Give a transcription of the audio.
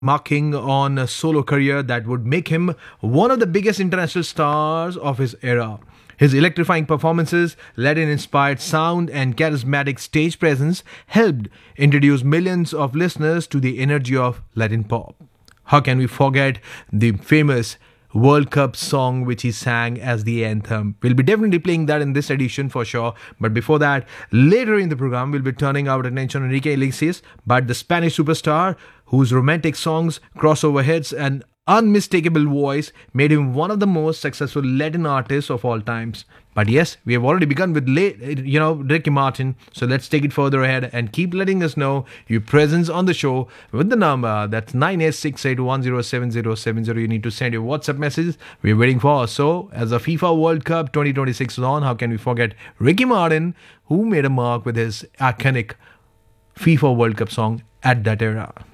marking on a solo career that would make him one of the biggest international stars of his era. His electrifying performances, Latin inspired sound, and charismatic stage presence helped introduce millions of listeners to the energy of Latin pop. How can we forget the famous World Cup song which he sang as the anthem? We'll be definitely playing that in this edition for sure. But before that, later in the program, we'll be turning our attention on Enrique Iglesias, but the Spanish superstar whose romantic songs, crossover hits, and unmistakable voice made him one of the most successful Latin artists of all times. But yes, we have already begun with Ricky Martin. So let's take it further ahead and keep letting us know your presence on the show with the number that's 9868107070. You need to send your WhatsApp messages. We're waiting for. So as the FIFA World Cup 2026 is on, how can we forget Ricky Martin, who made a mark with his iconic FIFA World Cup song at that era?